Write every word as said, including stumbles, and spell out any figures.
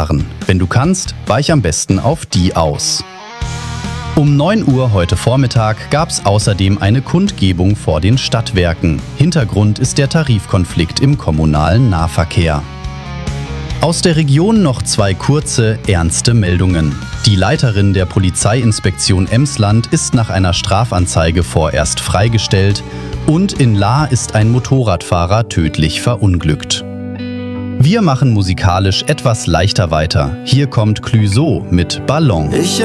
fahren. Wenn du kannst, weich am besten auf die aus. Um neun Uhr heute Vormittag gab es außerdem eine Kundgebung vor den Stadtwerken. Hintergrund ist der Tarifkonflikt im kommunalen Nahverkehr. Aus der Region noch zwei kurze, ernste Meldungen. Die Leiterin der Polizeiinspektion Emsland ist nach einer Strafanzeige vorerst freigestellt und in Lahr ist ein Motorradfahrer tödlich verunglückt. Wir machen musikalisch etwas leichter weiter. Hier kommt Clouseau mit Ballon. Ich